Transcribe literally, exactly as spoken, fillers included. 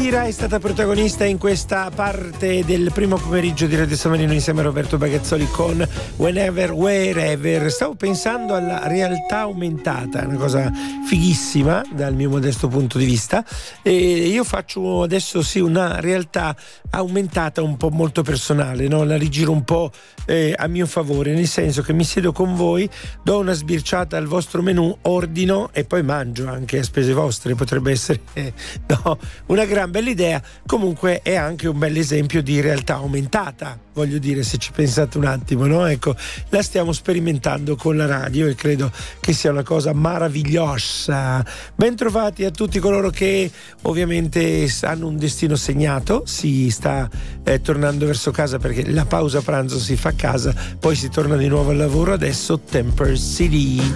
Shakira è stata protagonista in questa parte del primo pomeriggio di Radio San Marino insieme a Roberto Bagazzoli con Whenever, Wherever. Stavo pensando alla realtà aumentata, una cosa fighissima dal mio modesto punto di vista, e io faccio adesso sì una realtà aumentata un po' molto personale, no? La rigiro un po' eh, a mio favore, nel senso che mi siedo con voi, do una sbirciata al vostro menù, ordino e poi mangio anche a spese vostre. Potrebbe essere eh, no, una gran bella idea. Comunque è anche un bel esempio di realtà aumentata, voglio dire, se ci pensate un attimo, no? Ecco, la stiamo sperimentando con la radio e credo che sia una cosa meravigliosa. Ben trovati a tutti coloro che ovviamente hanno un destino segnato, si sta eh, tornando verso casa perché la pausa pranzo si fa a casa, poi si torna di nuovo al lavoro. Adesso Temper City.